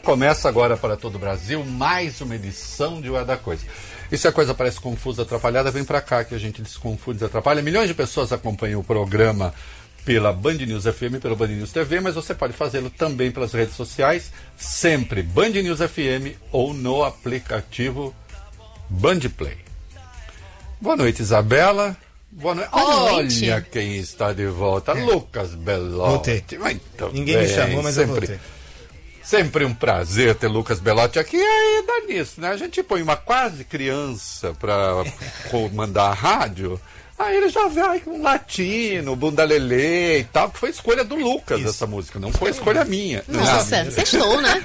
Começa agora para todo o Brasil mais uma edição de O É da Coisa. E se a coisa parece confusa, atrapalhada, vem para cá que a gente desconfunde e desatrapalha. Milhões de pessoas acompanham o programa pela Band News FM, pela Band News TV, mas você pode fazê-lo também pelas redes sociais, sempre Band News FM ou no aplicativo Band Play. Boa noite, Isabela. Boa noite. Olha quem está de volta, Lucas Belotti. Voltei. Ninguém me chamou, mas eu voltei. Sempre um prazer ter Lucas Belotti aqui. E aí dá nisso, né? A gente põe uma quase criança para comandar a rádio, aí ele já vai com um latino, bunda lelê e tal, que foi escolha do Lucas essa música, não foi escolha minha. Nossa, sextou, né?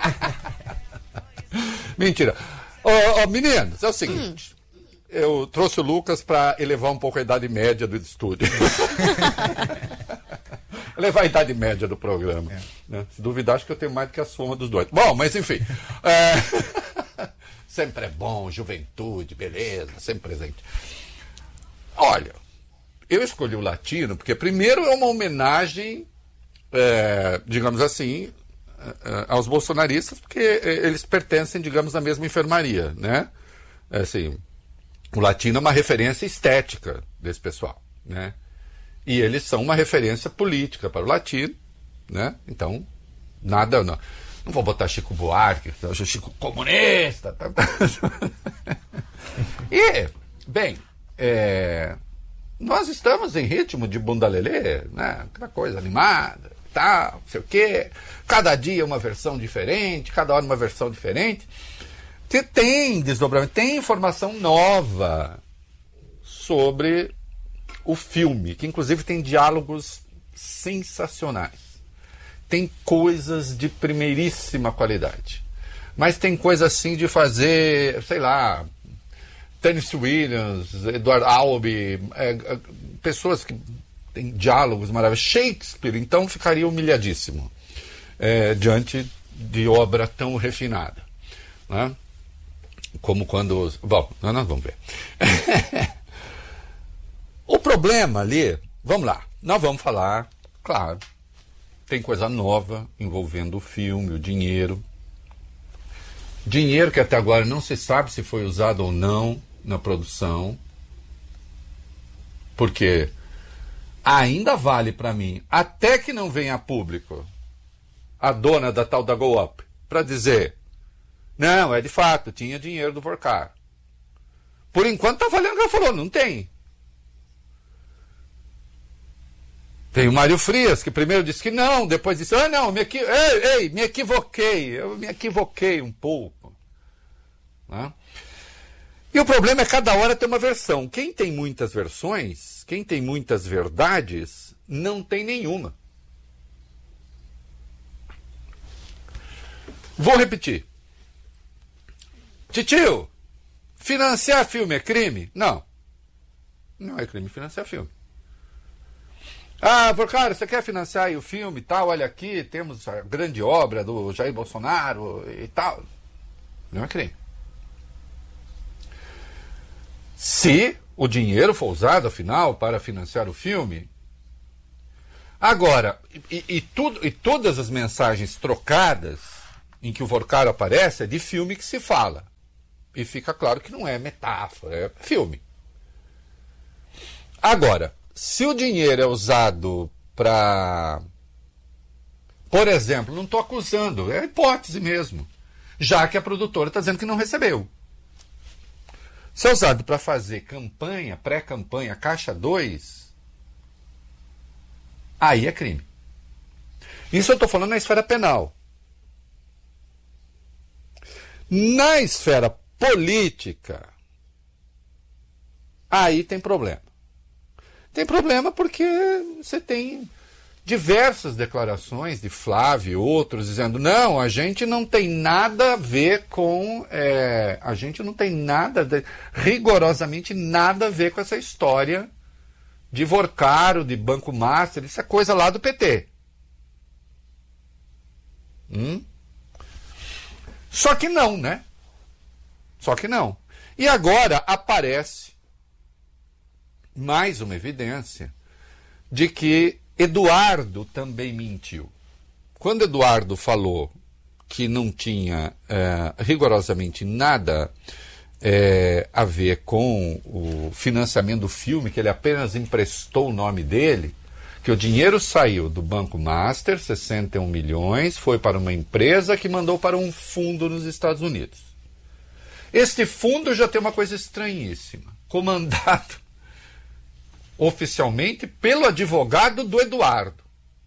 Mentira. Meninos, é o seguinte, eu trouxe o Lucas para elevar um pouco a idade média do estúdio. Levar a idade média do programa. Né? Se duvidar, acho que eu tenho mais do que a soma dos dois. Bom, mas enfim. Sempre é bom, juventude, beleza, sempre presente. Olha, eu escolhi o latino porque, primeiro, é uma homenagem, digamos assim, aos bolsonaristas, porque eles pertencem, digamos, à mesma enfermaria, né? Assim, o latino é uma referência estética desse pessoal, né? E eles são uma referência política para o latino, né? Então, nada, não vou botar Chico Buarque, Chico comunista. E, bem, nós estamos em ritmo de bunda lelê, né? Aquela coisa animada, tal, não sei o quê. Cada dia uma versão diferente, cada hora uma versão diferente. Tem desdobramento, tem informação nova sobre o filme, que inclusive tem diálogos sensacionais. Tem coisas de primeiríssima qualidade. Mas tem coisa assim de fazer, sei lá, Tennessee Williams, Edward Albee, pessoas que têm diálogos maravilhosos. Shakespeare, então, ficaria humilhadíssimo diante de obra tão refinada. Né? Como quando... Bom, nós vamos ver. O problema ali, vamos lá, nós vamos falar, claro, tem coisa nova envolvendo o filme, o dinheiro. Dinheiro que até agora não se sabe se foi usado ou não na produção, porque ainda vale para mim, até que não venha a público, a dona da tal da Go Up, para dizer, não, de fato, tinha dinheiro do Vorkar. Por enquanto tá valendo o que ela falou, não tem. Tem o Mário Frias, que primeiro disse que não, depois disse, não, me equivoquei, eu me equivoquei um pouco. Né? E o problema é que cada hora tem uma versão. Quem tem muitas versões, quem tem muitas verdades, não tem nenhuma. Vou repetir. Titio, financiar filme é crime? Não. Não é crime financiar filme. Vorkar, você quer financiar aí o filme e tal? Olha aqui, temos a grande obra do Jair Bolsonaro e tal. Não é crime. Se o dinheiro for usado, afinal, para financiar o filme. Agora, e todas as mensagens trocadas em que o Vorkar aparece é de filme que se fala. E fica claro que não é metáfora, é filme. Agora, se o dinheiro é usado para... Por exemplo, não estou acusando, é hipótese mesmo. Já que a produtora está dizendo que não recebeu. Se é usado para fazer campanha, pré-campanha, caixa 2, aí é crime. Isso eu estou falando na esfera penal. Na esfera política, aí tem problema. Tem problema porque você tem diversas declarações de Flávio e outros dizendo, não, a gente não tem nada a ver com... a gente não tem nada, rigorosamente nada a ver com essa história de Vorkar, de Banco Master, isso é coisa lá do PT. Só que não, né? Só que não. E agora aparece mais uma evidência de que Eduardo também mentiu. Quando Eduardo falou que não tinha rigorosamente nada a ver com o financiamento do filme, que ele apenas emprestou o nome dele, que o dinheiro saiu do Banco Master, 61 milhões, foi para uma empresa que mandou para um fundo nos Estados Unidos. Este fundo já tem uma coisa estranhíssima, comandado oficialmente pelo advogado do Eduardo.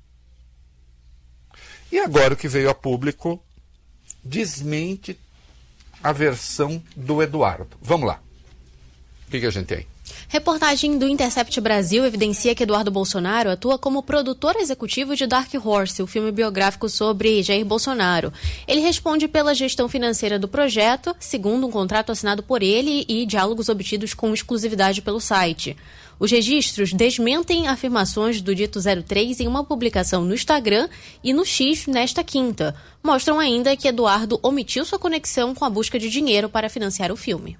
E agora o que veio a público desmente a versão do Eduardo. Vamos lá. O que a gente tem? Reportagem do Intercept Brasil evidencia que Eduardo Bolsonaro atua como produtor executivo de Dark Horse, o filme biográfico sobre Jair Bolsonaro. Ele responde pela gestão financeira do projeto, segundo um contrato assinado por ele e diálogos obtidos com exclusividade pelo site. Os registros desmentem afirmações do dito 03 em uma publicação no Instagram e no X nesta quinta. Mostram ainda que Eduardo omitiu sua conexão com a busca de dinheiro para financiar o filme.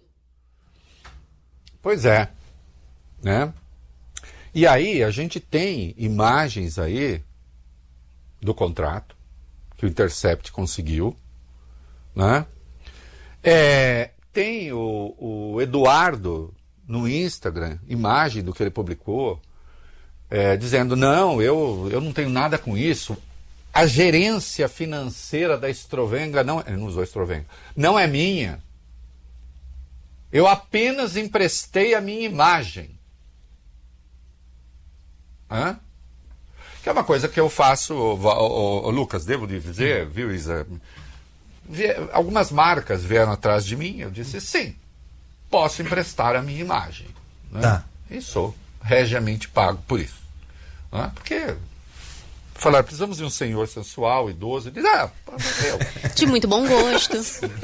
Pois é, né? E aí a gente tem imagens aí do contrato que o Intercept conseguiu, né? Tem o Eduardo no Instagram, imagem do que ele publicou, dizendo, não, eu não tenho nada com isso, a gerência financeira da Estrovenga, ele não usou Estrovenga, não é minha. Eu apenas emprestei a minha imagem. Que é uma coisa que eu faço, Lucas, devo dizer, viu, Isa? Algumas marcas vieram atrás de mim, eu disse, sim, posso emprestar a minha imagem. Né? Tá. E sou regiamente pago por isso. Porque falaram, precisamos de um senhor sensual, idoso, e diz, eu. De muito bom gosto.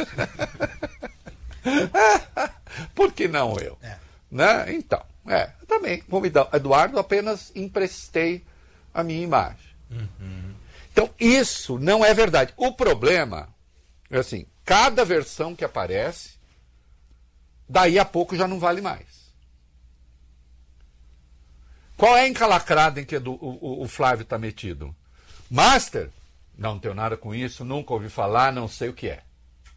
Por que não eu? Né? Então, também, como Eduardo, apenas emprestei a minha imagem. Então, isso não é verdade. O problema é assim, cada versão que aparece, daí a pouco já não vale mais. Qual é a encalacrada em que o Flávio está metido? Master? Não tenho nada com isso, nunca ouvi falar, não sei o que é.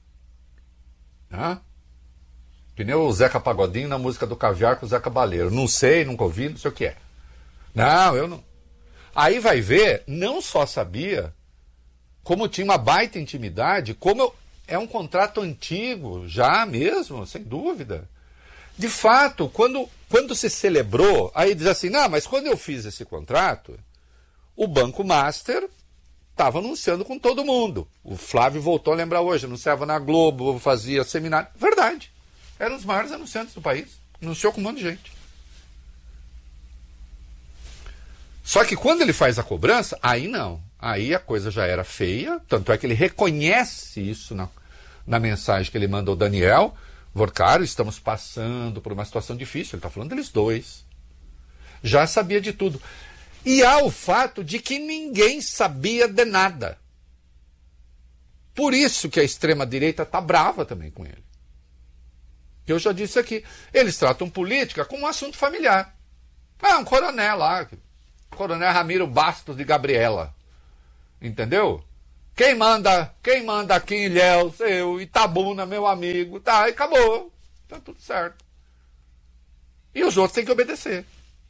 Que nem o Zeca Pagodinho na música do Caviar com o Zeca Baleiro. Não sei, nunca ouvi, não sei o que é. Não, eu não. Aí vai ver, não só sabia, como tinha uma baita intimidade, é um contrato antigo, já mesmo, sem dúvida. De fato, quando se celebrou, aí diz assim, não, mas quando eu fiz esse contrato, o Banco Master estava anunciando com todo mundo. O Flávio voltou a lembrar hoje, anunciava na Globo, fazia seminário. Verdade. Eram os maiores anunciantes do país. Anunciou com um monte de gente. Só que quando ele faz a cobrança, aí não. Aí a coisa já era feia. Tanto é que ele reconhece isso na mensagem que ele manda ao Daniel. Vorcaro, estamos passando por uma situação difícil. Ele está falando deles dois. Já sabia de tudo. E há o fato de que ninguém sabia de nada. Por isso que a extrema-direita está brava também com ele. Eu já disse aqui, eles tratam política como um assunto familiar. Um coronel lá, Coronel Ramiro Bastos de Gabriela. Entendeu? Quem manda aqui em Ilhéus, eu, Itabuna, meu amigo, tá, e acabou. Tá tudo certo. E os outros têm que obedecer.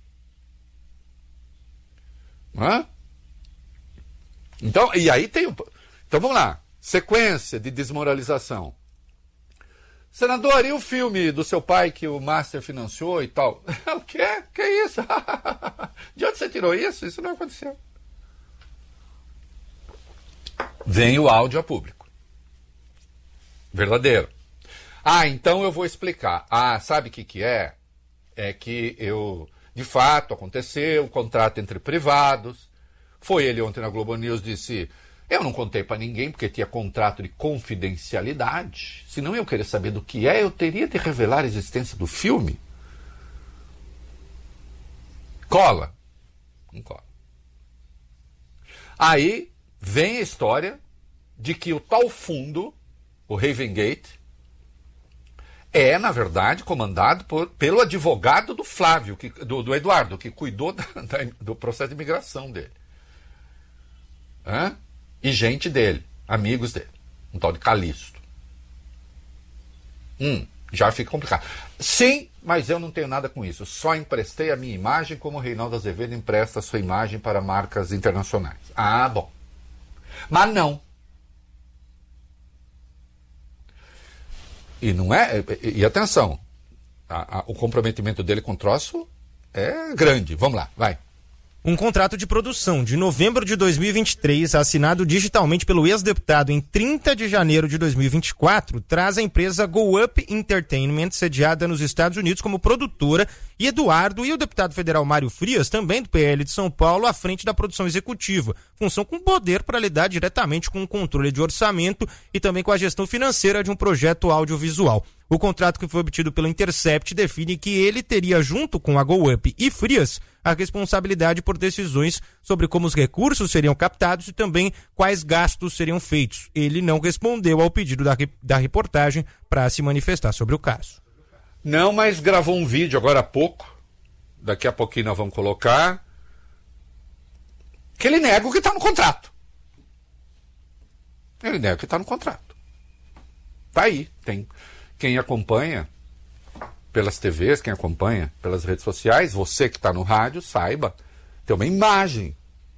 Então, e aí tem Então vamos lá. Sequência de desmoralização. Senador, e o filme do seu pai que o Master financiou e tal? O quê? Que é isso? De onde você tirou isso? Isso não aconteceu. Vem o áudio a público. Verdadeiro. Então eu vou explicar. Sabe o que é? É que de fato, aconteceu, contrato entre privados. Foi ele ontem na Globo News, disse... Eu não contei para ninguém porque tinha contrato de confidencialidade. Senão eu queria saber do que eu teria de revelar a existência do filme. Cola? Não cola. Aí vem a história de que o tal fundo, o Raven Gate, na verdade, comandado pelo advogado do Flávio, do Eduardo, que cuidou do processo de imigração dele. E gente dele. amigos dele, um tal de Calixto. Já fica complicado. Sim, mas eu não tenho nada com isso. Só emprestei a minha imagem como o Reinaldo Azevedo empresta a sua imagem para marcas internacionais. Ah, bom. Mas não. E não é... E atenção, o comprometimento dele com o troço é grande. Vamos lá, vai. Um contrato de produção de novembro de 2023, assinado digitalmente pelo ex-deputado em 30 de janeiro de 2024, traz a empresa Go Up Entertainment, sediada nos Estados Unidos, como produtora, e Eduardo e o deputado federal Mário Frias, também do PL de São Paulo, à frente da produção executiva, função com poder para lidar diretamente com o controle de orçamento e também com a gestão financeira de um projeto audiovisual. O contrato que foi obtido pelo Intercept define que ele teria, junto com a Go Up e Frias, a responsabilidade por decisões sobre como os recursos seriam captados e também quais gastos seriam feitos. Ele não respondeu ao pedido da reportagem para se manifestar sobre o caso. Não, mas gravou um vídeo agora há pouco, daqui a pouquinho nós vamos colocar, que ele nega o que está no contrato. Ele nega o que está no contrato. Tá aí, tem quem acompanha pelas TVs, quem acompanha pelas redes sociais, você que está no rádio, saiba, tem uma imagem.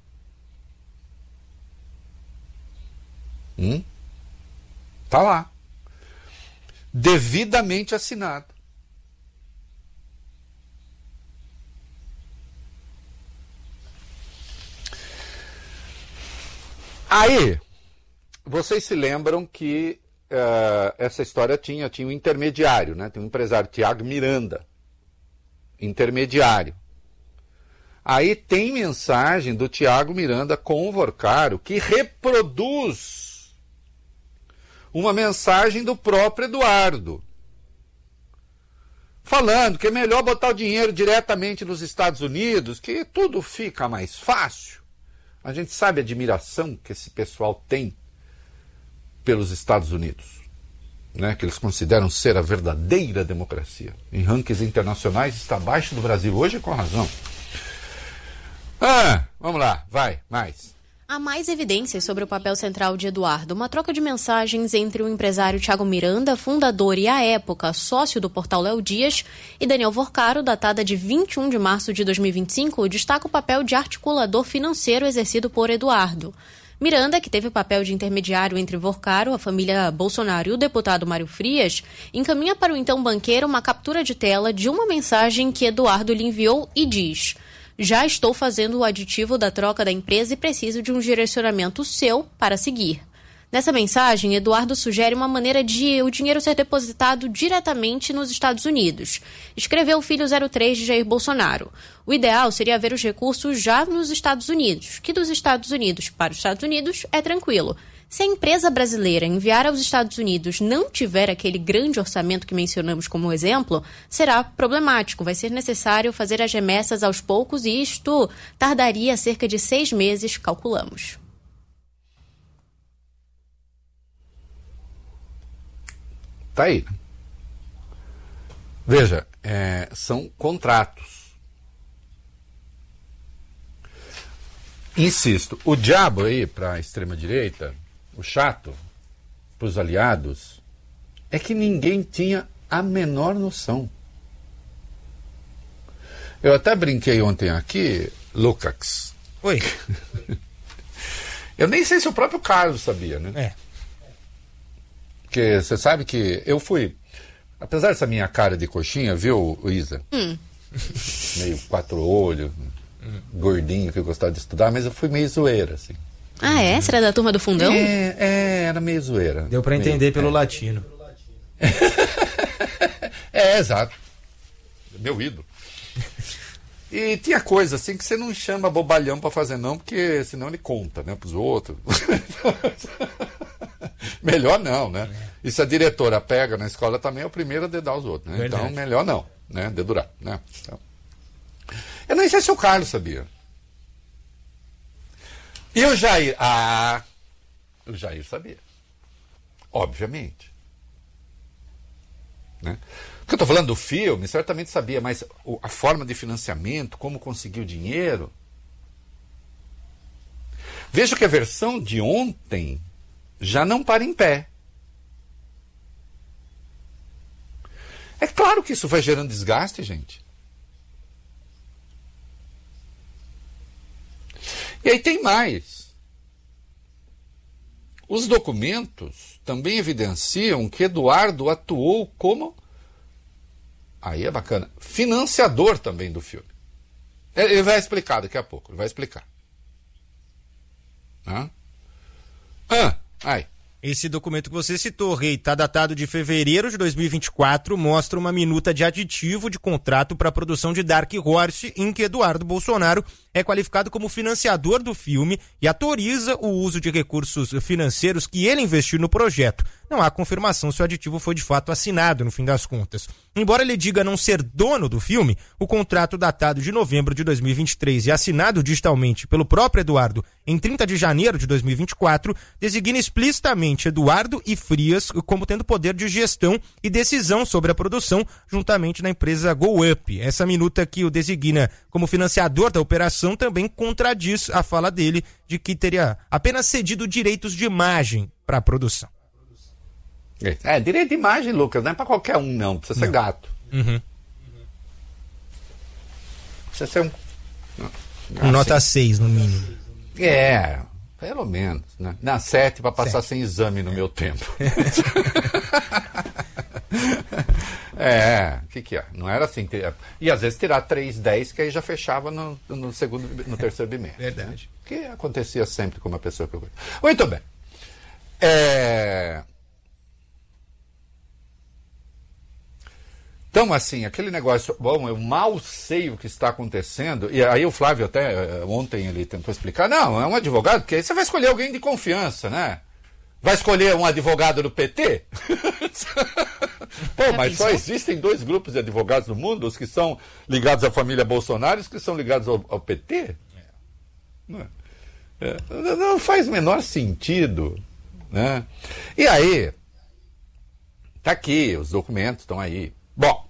Tá lá. Devidamente assinado. Aí, vocês se lembram que essa história tinha um intermediário, né? Tem um empresário, Tiago Miranda, intermediário. Aí tem mensagem do Tiago Miranda com o Vorcaro que reproduz uma mensagem do próprio Eduardo, falando que é melhor botar o dinheiro diretamente nos Estados Unidos, que tudo fica mais fácil. A gente sabe a admiração que esse pessoal tem pelos Estados Unidos, né, que eles consideram ser a verdadeira democracia. Em rankings internacionais está abaixo do Brasil hoje, com razão. Vamos lá, vai, mais. Há mais evidências sobre o papel central de Eduardo. Uma troca de mensagens entre o empresário Tiago Miranda, fundador e, à época, sócio do portal Léo Dias, e Daniel Vorcaro, datada de 21 de março de 2025, destaca o papel de articulador financeiro exercido por Eduardo. Miranda, que teve o papel de intermediário entre Vorcaro, a família Bolsonaro e o deputado Mário Frias, encaminha para o então banqueiro uma captura de tela de uma mensagem que Eduardo lhe enviou e diz: "Já estou fazendo o aditivo da troca da empresa e preciso de um direcionamento seu para seguir." Nessa mensagem, Eduardo sugere uma maneira de o dinheiro ser depositado diretamente nos Estados Unidos. Escreveu o filho 03 de Jair Bolsonaro. O ideal seria ver os recursos já nos Estados Unidos, que dos Estados Unidos para os Estados Unidos é tranquilo. Se a empresa brasileira enviar aos Estados Unidos não tiver aquele grande orçamento que mencionamos como exemplo, será problemático. Vai ser necessário fazer as remessas aos poucos e isto tardaria cerca de 6 meses, calculamos. Tá aí. Veja, são contratos. Insisto, o diabo aí para a extrema-direita, o chato, para os aliados, é que ninguém tinha a menor noção. Eu até brinquei ontem aqui, Lukács. Oi. Eu nem sei se o próprio Carlos sabia, né? Porque você sabe que eu fui, apesar dessa minha cara de coxinha, viu, Isa? Meio 4 olhos, gordinho, que eu gostava de estudar, mas eu fui meio zoeira, assim. Ah, é? Você era da turma do fundão? Era meio zoeira. Deu pra entender pelo latino. Exato. Meu ídolo. E tinha coisa assim que você não chama bobalhão pra fazer não, porque senão ele conta, né, pros outros. Melhor não, né? E se a diretora pega na escola também é o primeiro a dedar os outros, né? Então melhor não, né? Dedurar, né? Então, eu nem sei se o Carlos sabia. E o Jair? O Jair sabia. Obviamente. Né? Porque eu estou falando do filme, certamente sabia, mas a forma de financiamento, como conseguir o dinheiro. Veja que a versão de ontem já não para em pé. É claro que isso vai gerando desgaste, gente. E aí tem mais. Os documentos também evidenciam que Eduardo atuou como, aí é bacana, financiador também do filme. Ele vai explicar daqui a pouco, ele vai explicar. Aí. Esse documento que você citou, Rei, está datado de fevereiro de 2024, mostra uma minuta de aditivo de contrato para a produção de Dark Horse, em que Eduardo Bolsonaro é qualificado como financiador do filme e autoriza o uso de recursos financeiros que ele investiu no projeto. Não há confirmação se o aditivo foi de fato assinado, no fim das contas. Embora ele diga não ser dono do filme, o contrato datado de novembro de 2023 e assinado digitalmente pelo próprio Eduardo em 30 de janeiro de 2024, designa explicitamente Eduardo e Frias como tendo poder de gestão e decisão sobre a produção, juntamente na empresa GoUp. Essa minuta que o designa como financiador da operação também contradiz a fala dele de que teria apenas cedido direitos de imagem para a produção. Direito de imagem, Lucas, não é pra qualquer um, não. Precisa ser gato. Precisa ser um nota 6, no mínimo. Pelo menos, né? Na 7 pra passar 7. Sem exame no meu tempo. Que é? Não era assim. E às vezes tirar 3,10, que aí já fechava no terceiro bimestre. Verdade. Né? Que acontecia sempre com uma pessoa que eu conheço. Muito bem. Então, assim, aquele negócio, bom, eu mal sei o que está acontecendo, e aí o Flávio até, ontem ele tentou explicar, não, é um advogado, porque aí você vai escolher alguém de confiança, né? Vai escolher um advogado do PT? Pô, mas só existem 2 grupos de advogados no mundo, os que são ligados à família Bolsonaro e os que são ligados ao PT? Não faz o menor sentido, né? E aí, tá aqui, os documentos estão aí. Bom,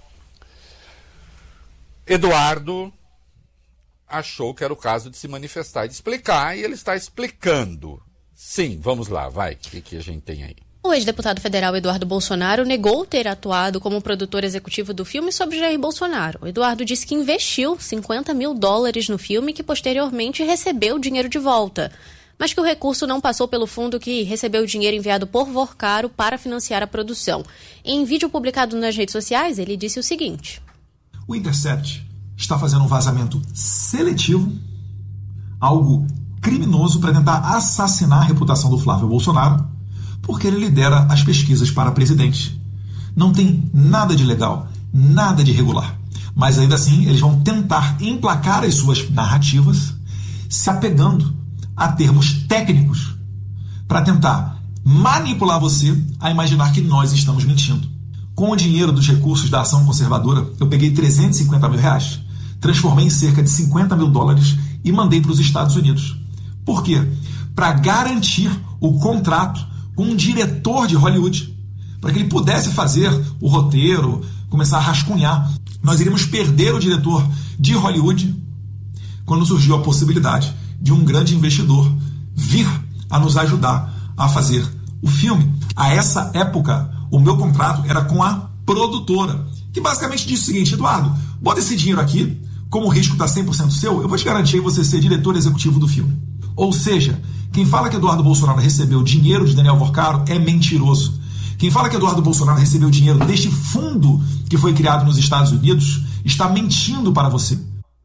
Eduardo achou que era o caso de se manifestar e de explicar, e ele está explicando. Sim, vamos lá, vai, o que a gente tem aí? O ex-deputado federal Eduardo Bolsonaro negou ter atuado como produtor executivo do filme sobre Jair Bolsonaro. O Eduardo disse que investiu $50 mil no filme e que posteriormente recebeu o dinheiro de volta, mas que o recurso não passou pelo fundo que recebeu o dinheiro enviado por Vorcaro para financiar a produção. Em vídeo publicado nas redes sociais, ele disse o seguinte: o Intercept está fazendo um vazamento seletivo, algo criminoso para tentar assassinar a reputação do Flávio Bolsonaro, porque ele lidera as pesquisas para presidente. Não tem nada de legal, nada de irregular, mas ainda assim eles vão tentar emplacar as suas narrativas se apegando a termos técnicos para tentar manipular você a imaginar que nós estamos mentindo. Com o dinheiro dos recursos da ação conservadora, eu peguei R$350 mil, transformei em cerca de $50 mil e mandei para os Estados Unidos. Por quê? Para garantir o contrato com um diretor de Hollywood, para que ele pudesse fazer o roteiro, começar a rascunhar. Nós iríamos perder o diretor de Hollywood quando surgiu a possibilidade de um grande investidor vir a nos ajudar a fazer o filme. A essa época, o meu contrato era com a produtora, que basicamente disse o seguinte: Eduardo, bota esse dinheiro aqui, como o risco está 100% seu, eu vou te garantir você ser diretor executivo do filme. Ou seja, quem fala que Eduardo Bolsonaro recebeu dinheiro de Daniel Vorcaro é mentiroso. Quem fala que Eduardo Bolsonaro recebeu dinheiro deste fundo que foi criado nos Estados Unidos está mentindo para você.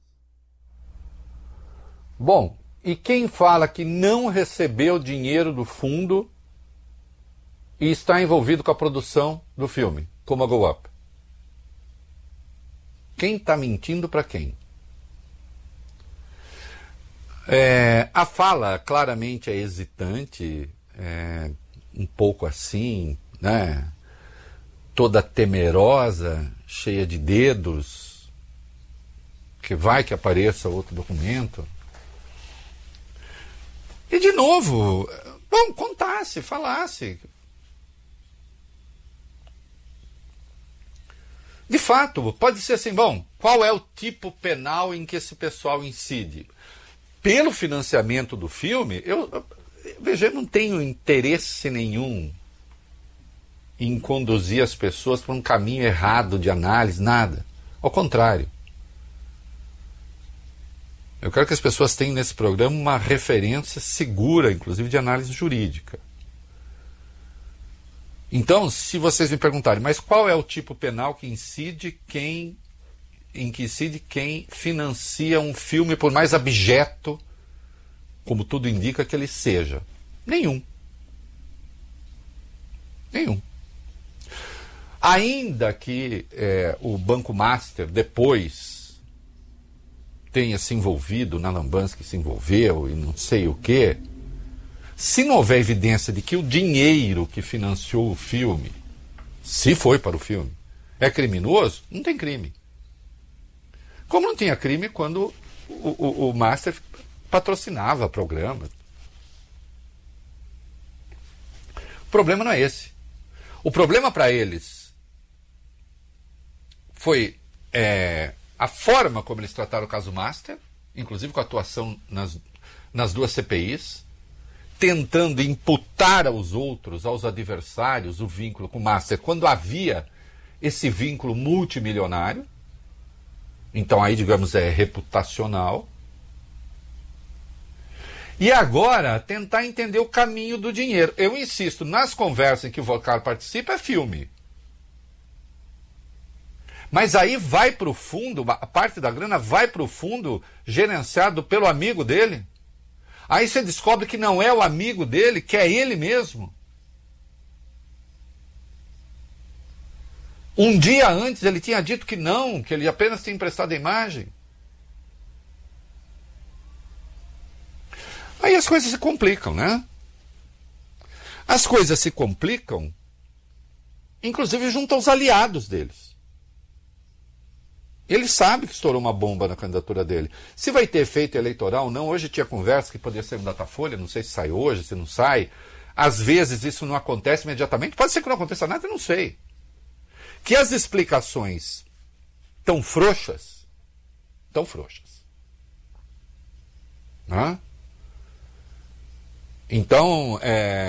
Bom, e quem fala que não recebeu dinheiro do fundo e está envolvido com a produção do filme, como a GoUp? Quem está mentindo para quem? A fala claramente é hesitante, um pouco assim, né? Toda temerosa, cheia de dedos, que vai que apareça outro documento. E de novo, bom, contasse, falasse. De fato, pode ser assim, bom, qual é o tipo penal em que esse pessoal incide? Pelo financiamento do filme, Veja, eu não tenho interesse nenhum em conduzir as pessoas para um caminho errado de análise, nada. Ao contrário. Eu quero que as pessoas tenham nesse programa uma referência segura, inclusive de análise jurídica. Então, se vocês me perguntarem, mas qual é o tipo penal que incide quem financia um filme, por mais abjeto, como tudo indica que ele seja? Nenhum. Ainda que o Banco Master depois tenha se envolvido na lambança que se envolveu e não sei o quê, se não houver evidência de que o dinheiro que financiou o filme, se foi para o filme, é criminoso, não tem crime. Como não tinha crime quando o Master patrocinava programas. O problema não é esse. O problema para eles foi a forma como eles trataram o caso Master, inclusive com a atuação nas duas CPIs, tentando imputar aos outros, aos adversários, o vínculo com o Master, quando havia esse vínculo multimilionário. Então aí, digamos, é reputacional. E agora, tentar entender o caminho do dinheiro. Eu insisto, nas conversas em que o Volcar participa, é filme. Mas aí vai para o fundo, a parte da grana vai para o fundo gerenciado pelo amigo dele. Aí você descobre que não é o amigo dele, que é ele mesmo. Um dia antes ele tinha dito que não, que ele apenas tinha emprestado a imagem. Aí as coisas se complicam, né? As coisas se complicam, inclusive junto aos aliados deles. Ele sabe que estourou uma bomba na candidatura dele. Se vai ter efeito eleitoral ou não, hoje tinha conversa que poderia ser um Datafolha, não sei se sai hoje, se não sai. Às vezes isso não acontece imediatamente, pode ser que não aconteça nada, eu não sei. Que as explicações tão frouxas. Né? Então,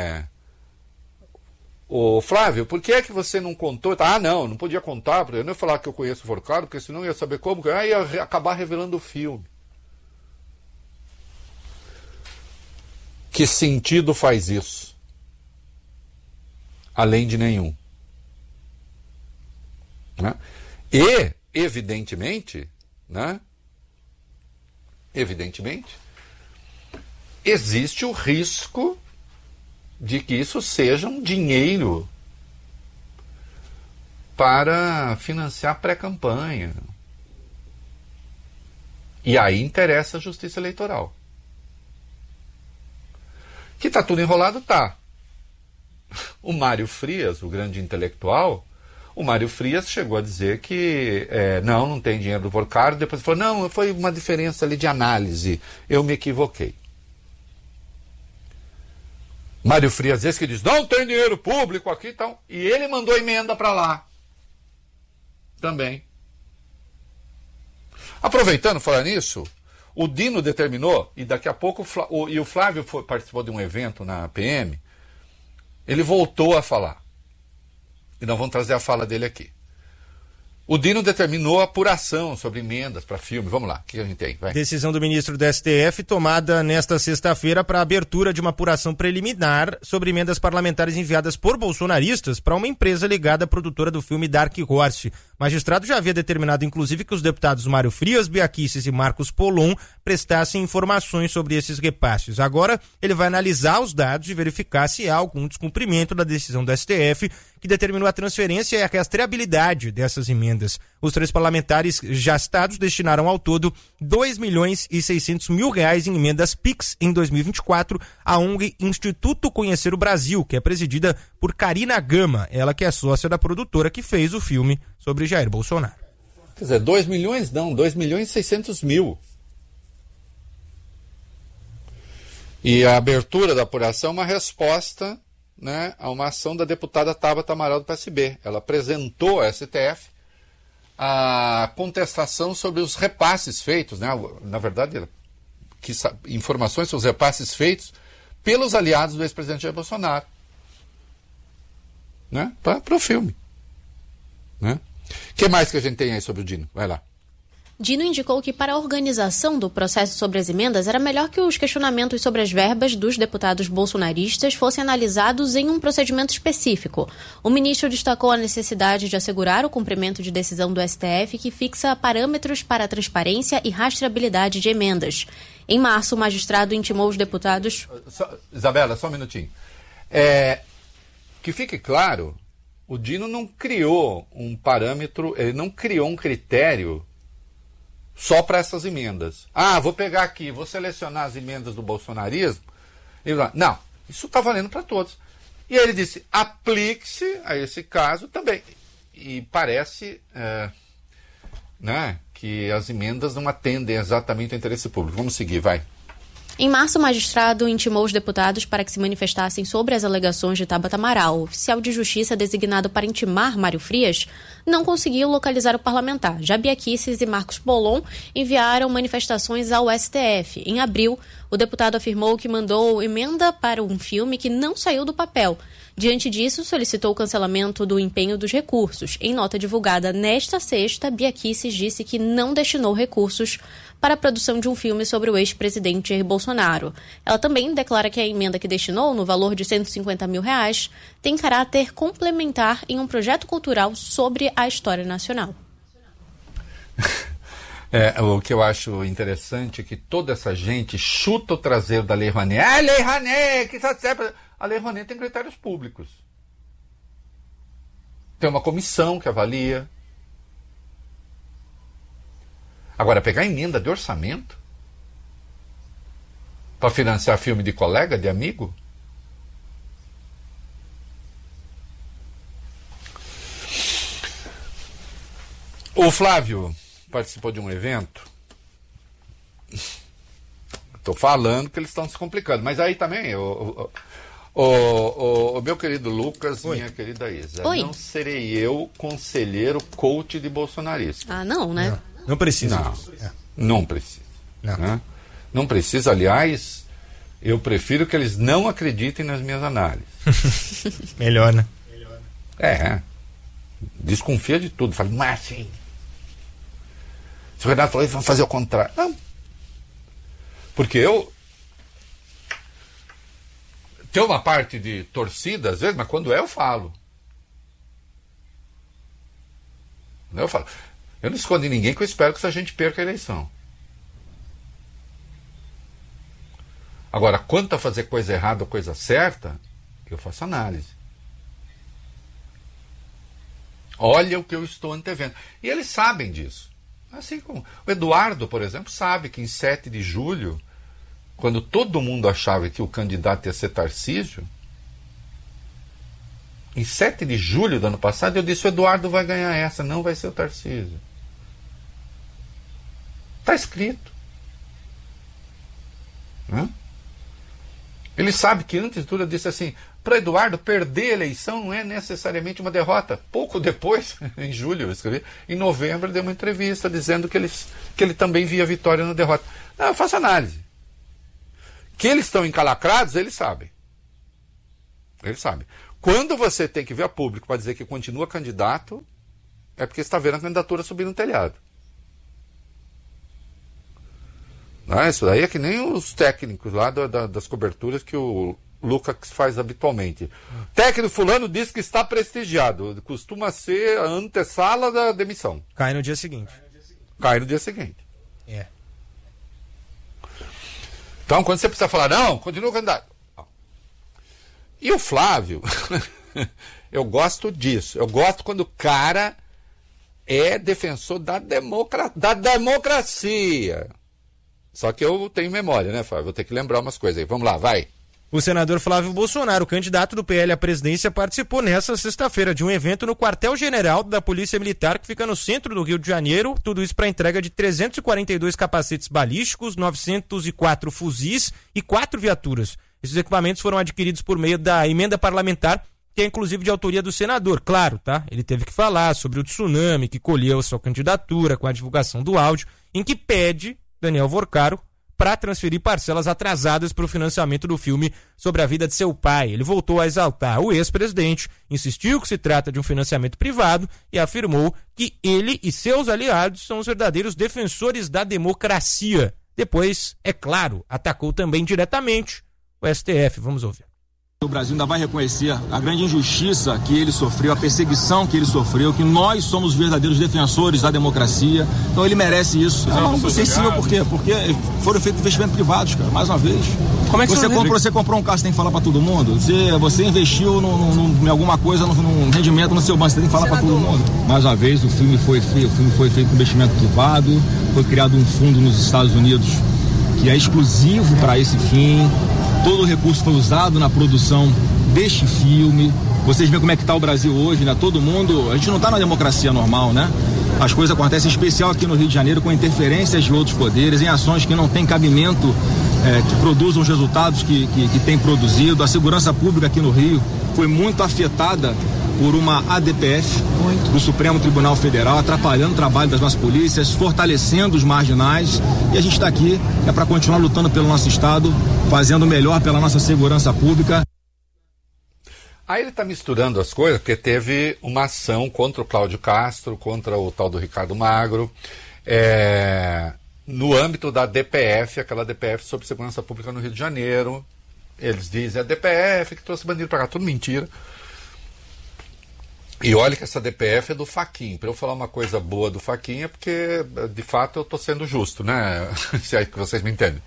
ô Flávio, por que é que você não contou? Ah, não podia contar, porque eu não ia falar que eu conheço o Forcado, porque senão eu ia saber como, ia acabar revelando o filme. Que sentido faz isso? Além de nenhum. Né? E, evidentemente, existe o risco de que isso seja um dinheiro para financiar pré-campanha. E aí interessa a Justiça Eleitoral. Que está tudo enrolado, tá. O Mário Frias, o grande intelectual, o Mário Frias chegou a dizer que não tem dinheiro do Volcar, depois falou, não, foi uma diferença ali de análise, eu me equivoquei. Mário Frias, esse que diz, não tem dinheiro público aqui e tal, e ele mandou emenda para lá. Também. Aproveitando, falar nisso, o Dino determinou, e daqui a pouco, e o Flávio participou de um evento na PM, ele voltou a falar. E nós vamos trazer a fala dele aqui. O Dino determinou a apuração sobre emendas para filme. Vamos lá, o que a gente tem? Vai. Decisão do ministro do STF tomada nesta sexta-feira para a abertura de uma apuração preliminar sobre emendas parlamentares enviadas por bolsonaristas para uma empresa ligada à produtora do filme Dark Horse. O magistrado já havia determinado, inclusive, que os deputados Mário Frias, Bia Kicis e Marcos Polon prestassem informações sobre esses repasses. Agora, ele vai analisar os dados e verificar se há algum descumprimento da decisão do STF que determinou a transferência e a rastreabilidade dessas emendas. Os três parlamentares já citados destinaram ao todo R$2.600.000 em emendas PIX em 2024 à ONG Instituto Conhecer o Brasil, que é presidida por Karina Gama, ela que é sócia da produtora que fez o filme sobre Jair Bolsonaro. Quer dizer, 2 milhões não, 2.600.000. E a abertura da apuração é uma resposta, né, a uma ação da deputada Tabata Amaral do PSB. Ela apresentou ao STF a contestação sobre os repasses feitos, né? Na verdade, informações sobre os repasses feitos pelos aliados do ex-presidente Jair Bolsonaro, né? Para o filme, né? O que mais que a gente tem aí sobre o Dino? Vai lá. Dino indicou que para a organização do processo sobre as emendas era melhor que os questionamentos sobre as verbas dos deputados bolsonaristas fossem analisados em um procedimento específico. O ministro destacou a necessidade de assegurar o cumprimento de decisão do STF que fixa parâmetros para a transparência e rastreabilidade de emendas. Em março, o magistrado intimou os deputados... Isabela, só um minutinho. Que fique claro, o Dino não criou um parâmetro, ele não criou um critério só para essas emendas. Vou pegar aqui, vou selecionar as emendas do bolsonarismo. Não, isso está valendo para todos. E ele disse, aplique-se a esse caso também. E parece né, que as emendas não atendem exatamente ao interesse público. Vamos seguir, vai. Em março, o magistrado intimou os deputados para que se manifestassem sobre as alegações de Tabata Amaral. O oficial de justiça designado para intimar Mário Frias não conseguiu localizar o parlamentar. Já Bia Kicis e Marcos Bolon enviaram manifestações ao STF. Em abril, o deputado afirmou que mandou emenda para um filme que não saiu do papel. Diante disso, solicitou o cancelamento do empenho dos recursos. Em nota divulgada nesta sexta, Bia Kicis disse que não destinou recursos para a produção de um filme sobre o ex-presidente Jair Bolsonaro. Ela também declara que a emenda que destinou, no valor de R$150 mil, tem caráter complementar em um projeto cultural sobre a história nacional. O que eu acho interessante é que toda essa gente chuta o traseiro da Lei Rouanet. Lei Rouanet, que está certo. A Lei Rouanet tem critérios públicos. Tem uma comissão que avalia. Agora, pegar emenda de orçamento para financiar filme de colega, de amigo? O Flávio participou de um evento. Estou falando que eles estão se complicando, mas aí também o meu querido Lucas, Oi. minha querida Isa, Oi. não serei eu conselheiro coach de bolsonarista. Não, né? Não precisa. Não precisa. Não. Né? Não precisa, aliás, eu prefiro que eles não acreditem nas minhas análises. Melhor, né? Desconfia de tudo. Fala, mas assim, se o Renato falou, eles vão fazer o contrário. Não. Porque tem uma parte de torcida, às vezes, mas quando eu falo. Eu não escondo em ninguém que eu espero que a gente perca a eleição. Agora, quanto a fazer coisa errada ou coisa certa, eu faço análise. Olha o que eu estou antevendo. E eles sabem disso. Assim como o Eduardo, por exemplo, sabe que em 7 de julho, quando todo mundo achava que o candidato ia ser Tarcísio, em 7 de julho do ano passado, eu disse, o Eduardo vai ganhar essa, não vai ser o Tarcísio. Está escrito. Ele sabe que antes de tudo eu disse assim, para Eduardo perder a eleição não é necessariamente uma derrota. Pouco depois, em julho eu escrevi, em novembro eu dei uma entrevista dizendo que ele também via vitória na derrota. Não, eu faço análise. Que eles estão encalacrados, eles sabem. Eles sabem. Quando você tem que vir a público para dizer que continua candidato, é porque você está vendo a candidatura subir no telhado. Isso daí é que nem os técnicos lá das coberturas que o Lucas faz habitualmente. Técnico fulano diz que está prestigiado. Costuma ser a antessala da demissão. Cai no dia seguinte. Então, quando você precisa falar, não, continua candidato. E o Flávio, eu gosto disso. Eu gosto quando o cara é defensor da democracia. Só que eu tenho memória, né, Flávio? Vou ter que lembrar umas coisas aí. Vamos lá, vai. O senador Flávio Bolsonaro, candidato do PL à presidência, participou nesta sexta-feira de um evento no quartel-general da Polícia Militar, que fica no centro do Rio de Janeiro. Tudo isso para entrega de 342 capacetes balísticos, 904 fuzis e 4 viaturas. Esses equipamentos foram adquiridos por meio da emenda parlamentar, que é inclusive de autoria do senador. Claro, tá? Ele teve que falar sobre o tsunami que colheu sua candidatura com a divulgação do áudio, em que pede Daniel Vorcaro para transferir parcelas atrasadas para o financiamento do filme sobre a vida de seu pai. Ele voltou a exaltar o ex-presidente, insistiu que se trata de um financiamento privado e afirmou que ele e seus aliados são os verdadeiros defensores da democracia. Depois, é claro, atacou também diretamente o STF. Vamos ouvir. O Brasil ainda vai reconhecer a grande injustiça que ele sofreu, a perseguição que ele sofreu, que nós somos verdadeiros defensores da democracia. Então ele merece isso. Não foi sensível por quê? Porque foram feitos investimentos privados, cara, mais uma vez. Como é que você comprou um carro, você tem que falar para todo mundo? Você investiu em alguma coisa, num rendimento no seu banco, você tem que falar para todo mundo. Mais uma vez, o filme foi feito com investimento privado, foi criado um fundo nos Estados Unidos que é exclusivo para esse fim. Todo o recurso foi usado na produção deste filme. Vocês veem como é que está o Brasil hoje, né? Todo mundo... A gente não está na democracia normal, né? As coisas acontecem, em especial aqui no Rio de Janeiro, com interferências de outros poderes, em ações que não têm cabimento, que produzam os resultados que têm produzido. A segurança pública aqui no Rio foi muito afetada por uma ADPF do Supremo Tribunal Federal, atrapalhando o trabalho das nossas polícias, fortalecendo os marginais, e a gente está aqui para continuar lutando pelo nosso Estado, fazendo o melhor pela nossa segurança pública. Aí ele está misturando as coisas, porque teve uma ação contra o Cláudio Castro, contra o tal do Ricardo Magro, no âmbito da DPF, aquela DPF sobre segurança pública no Rio de Janeiro. Eles dizem a DPF que trouxe bandido para cá, tudo mentira. E olha que essa DPF é do Fachin. Para eu falar uma coisa boa do Fachin é porque, de fato, eu estou sendo justo, né? Se é que vocês me entendem.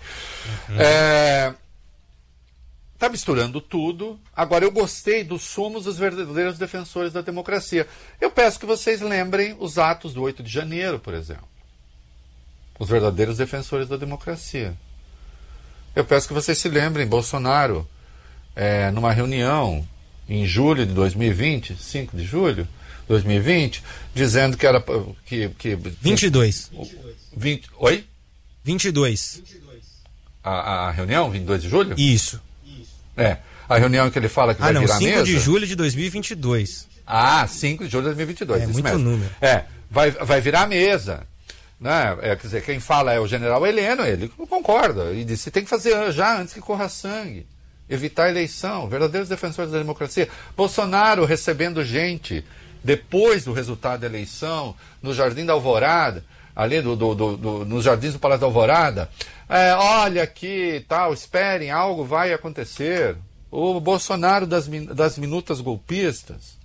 Está misturando tudo. Agora, eu gostei do somos os verdadeiros defensores da democracia. Eu peço que vocês lembrem os atos do 8 de janeiro, por exemplo. Os verdadeiros defensores da democracia. Eu peço que vocês se lembrem, Bolsonaro, numa reunião em julho de 2020, 5 de julho de 2020, dizendo que era... 22. 20, oi? 22. A reunião, 22 de julho? Isso. A reunião em que ele fala que vai virar 5 mesa. 5 de julho de 2022. 5 de julho de 2022. É isso muito mesmo. número. Vai virar a mesa. Né? Quer dizer, quem fala é o general Heleno, ele concorda. E disse, tem que fazer já antes que corra sangue. Evitar a eleição. Verdadeiros defensores da democracia. Bolsonaro recebendo gente depois do resultado da eleição, no Jardim da Alvorada, ali nos jardins do Palácio da Alvorada. Olha aqui, tal, esperem, algo vai acontecer. O Bolsonaro das minutas golpistas.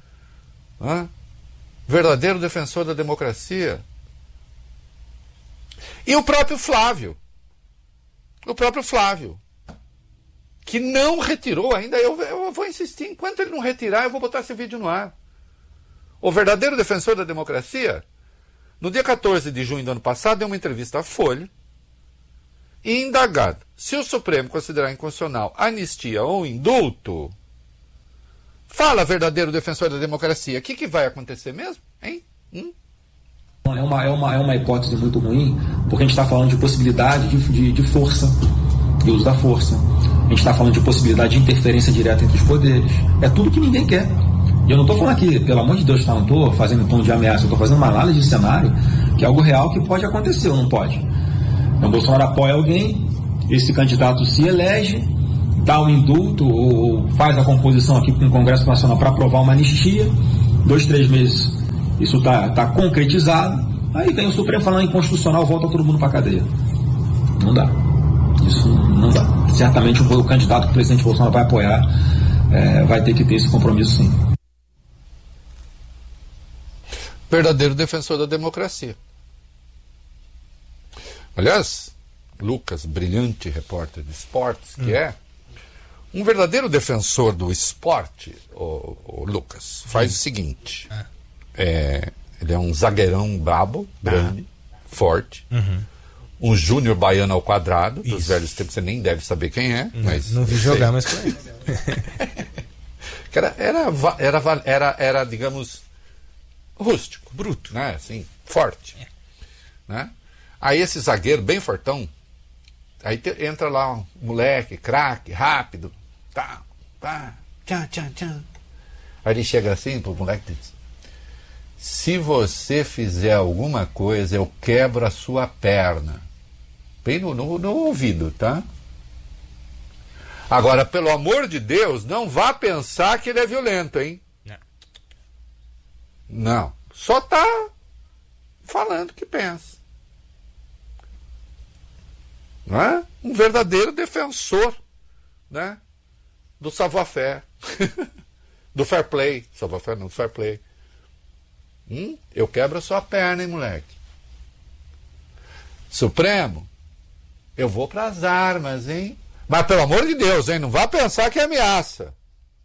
Verdadeiro defensor da democracia. E o próprio Flávio. Que não retirou ainda. Eu vou insistir, enquanto ele não retirar, eu vou botar esse vídeo no ar. O verdadeiro defensor da democracia, no dia 14 de junho do ano passado, deu uma entrevista à Folha e indagado se o Supremo considerar inconstitucional anistia ou indulto. Fala, verdadeiro defensor da democracia, o que vai acontecer mesmo? Hein? É uma hipótese muito ruim, porque a gente está falando de possibilidade de força, de uso da força. A gente está falando de possibilidade de interferência direta entre os poderes. É tudo que ninguém quer. E eu não estou falando aqui, pelo amor de Deus, não estou fazendo tom de ameaça, eu estou fazendo uma análise de cenário, que é algo real que pode acontecer ou não pode. Então, Bolsonaro apoia alguém, esse candidato se elege, dá um indulto ou faz a composição aqui com o Congresso Nacional para aprovar uma anistia, 2, 3 meses isso está concretizado, aí vem o Supremo falando inconstitucional, volta todo mundo para a cadeia. Não dá. Isso não dá. Certamente o candidato que o presidente Bolsonaro vai apoiar vai ter que ter esse compromisso, sim. Verdadeiro defensor da democracia. Aliás, Lucas, brilhante repórter de esportes, que é um verdadeiro defensor do esporte, o Lucas, faz o seguinte. Ele é um zagueirão brabo, grande, forte, um júnior baiano ao quadrado, dos velhos tempos, você nem deve saber quem é. Mas não vi jogar, mas conheço. Era, digamos, rústico. Bruto. Né? Assim, forte. Né? Aí esse zagueiro bem fortão, aí entra lá um moleque, craque, rápido, tchan. Aí ele chega assim pro moleque e diz: se você fizer alguma coisa, eu quebro a sua perna. Bem no ouvido, tá? Agora, pelo amor de Deus, não vá pensar que ele é violento, hein? Não. Só tá falando o que pensa. Não é? Um verdadeiro defensor, né? Do savoir-faire. Do fair play. Savoir-faire não, do fair play. Eu quebro a sua perna, hein, moleque? Supremo, eu vou pras armas, hein? Mas pelo amor de Deus, hein? Não vá pensar que é ameaça.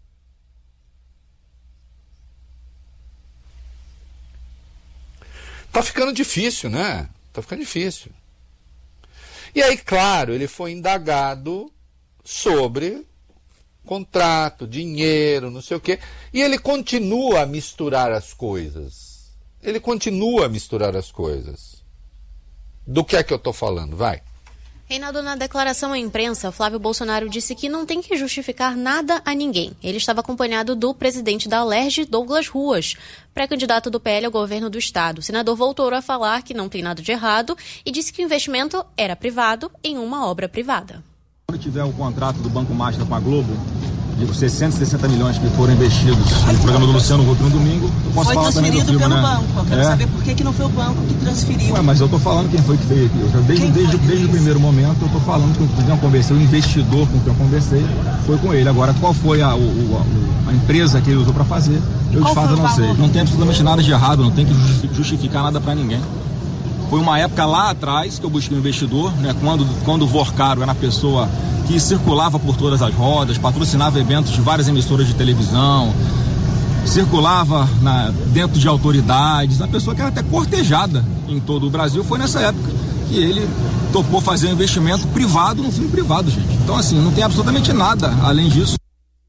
Tá ficando difícil, né? Tá ficando difícil. E aí, claro, ele foi indagado sobre contrato, dinheiro, não sei o quê. E ele continua a misturar as coisas. Ele continua a misturar as coisas. Do que é que eu tô falando? Vai. Reinaldo, na declaração à imprensa, Flávio Bolsonaro disse que não tem que justificar nada a ninguém. Ele estava acompanhado do presidente da Alerj, Douglas Ruas, pré-candidato do PL ao governo do estado. O senador voltou a falar que não tem nada de errado e disse que o investimento era privado em uma obra privada. Quando tiver o contrato do Banco Master com a Globo, de 660 milhões que foram investidos no programa do Luciano Huck no domingo, eu posso falar também do filme, pelo né? banco. Eu quero saber por que não foi o banco que transferiu. Ué, mas eu tô falando quem foi que fez aqui. Desde o primeiro momento, eu tô falando com quem eu conversei, o investidor com quem eu conversei, foi com ele. Agora, qual foi a empresa que ele usou para fazer? Eu de fato não sei. Não tem absolutamente nada de errado, não tem que justificar nada para ninguém. Foi uma época lá atrás que eu busquei um investidor, né? Quando o Vorcaro era a pessoa que circulava por todas as rodas, patrocinava eventos de várias emissoras de televisão, circulava dentro de autoridades, uma pessoa que era até cortejada em todo o Brasil. Foi nessa época que ele topou fazer um investimento privado num filme privado, gente. Então, assim, não tem absolutamente nada além disso.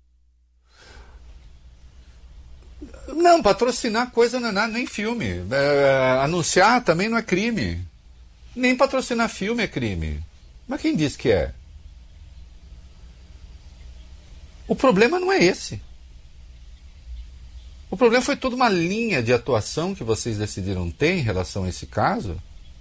Não, patrocinar coisa não é nada, nem filme. Anunciar também não é crime. Nem patrocinar filme é crime. Mas quem disse que é? O problema não é esse. O problema foi toda uma linha de atuação que vocês decidiram ter em relação a esse caso.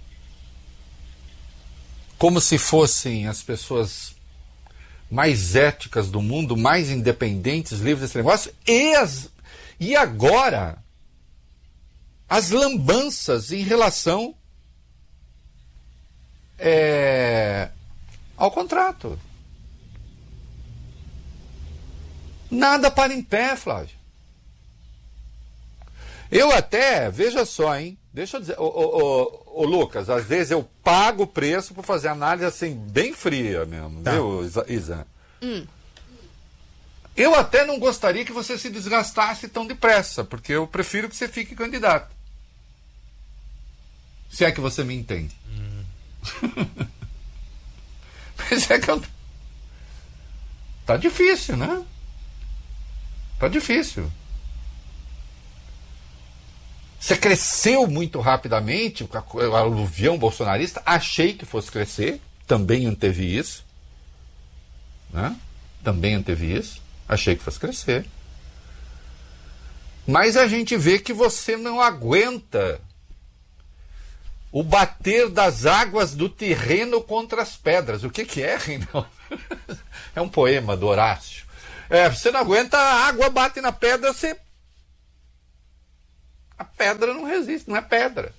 Como se fossem as pessoas mais éticas do mundo, mais independentes, livres desse negócio, e agora as lambanças em relação ao contrato. Nada para em pé, Flávio. Eu até, veja só, hein? Deixa eu dizer, ô Lucas, às vezes eu pago o preço por fazer análise assim, bem fria mesmo, tá. Viu, Isa? Eu até não gostaria que você se desgastasse tão depressa, porque eu prefiro que você fique candidato. Se é que você me entende. Mas é que eu... Tá difícil, né? Tá difícil. Você cresceu muito rapidamente, o aluvião bolsonarista, achei que fosse crescer, também anteve isso, né? Também anteve isso, achei que fosse crescer. Mas a gente vê que você não aguenta o bater das águas do terreno contra as pedras. O que é, Reinaldo? É um poema do Horácio. Você não aguenta, a água bate na pedra, a pedra não resiste, não é pedra.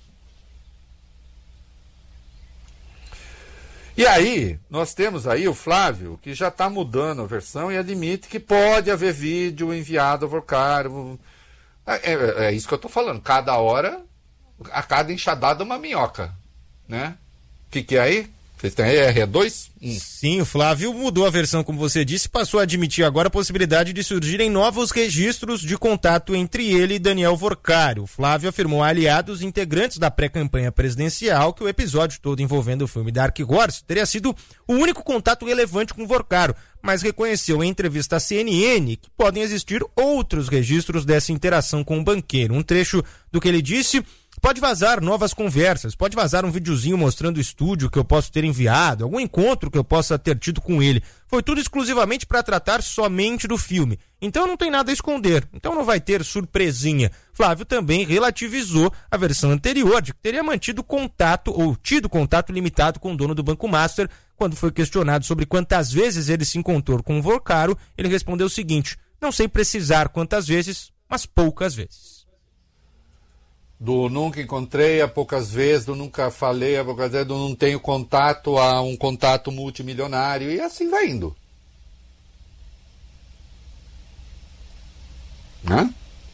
E aí, nós temos aí o Flávio, que já está mudando a versão e admite que pode haver vídeo enviado ao Vorcaro. É isso que eu estou falando. Cada hora, a cada enxadada, uma minhoca. Né? O que é aí? Vocês têm aí R2? Sim, o Flávio mudou a versão, como você disse, passou a admitir agora a possibilidade de surgirem novos registros de contato entre ele e Daniel Vorcaro. O Flávio afirmou a aliados integrantes da pré-campanha presidencial que o episódio todo envolvendo o filme Dark Horse teria sido o único contato relevante com Vorcaro, mas reconheceu em entrevista à CNN que podem existir outros registros dessa interação com o banqueiro. Um trecho do que ele disse: Pode vazar novas conversas, pode vazar um videozinho mostrando o estúdio que eu posso ter enviado, algum encontro que eu possa ter tido com ele. Foi tudo exclusivamente para tratar somente do filme. Então não tem nada a esconder, então não vai ter surpresinha. Flávio também relativizou a versão anterior de que teria mantido contato ou tido contato limitado com o dono do Banco Master. Quando foi questionado sobre quantas vezes ele se encontrou com o Vorcaro, ele respondeu o seguinte: não sei precisar quantas vezes, mas poucas vezes. Do nunca encontrei a poucas vezes, do nunca falei a poucas vezes, do não tenho contato a um contato multimilionário, e assim vai indo. Né?